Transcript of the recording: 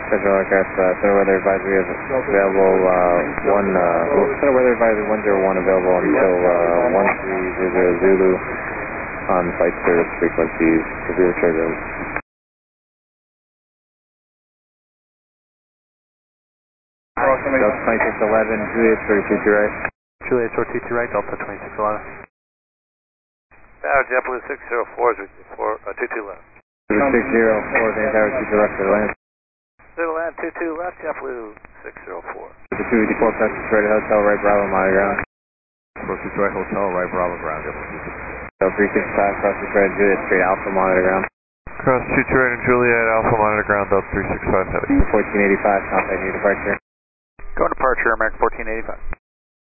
Central Aircraft, Center Weather Advisory is available, Center Weather Advisory 101 available until 1300 Zulu on flight service frequencies, review the trigger. Delta 2611, Juliet 32 right. Juliet 42 right, Delta 2611. Tower JetBlue 604 is 22 left. 604, Tower 22 left for the land. Clear to land 22 left, JetBlue 604. 254, press Detroit Hotel, right Bravo, monitor ground. Approach Detroit Hotel, right Bravo ground. Delta 365, cross Detroit Juliet, straight Alpha, monitor ground. Cross Detroit and Juliet, Alpha monitor ground, Delta 365 heavy. 1485, contact new departure. Go departure, American 1485.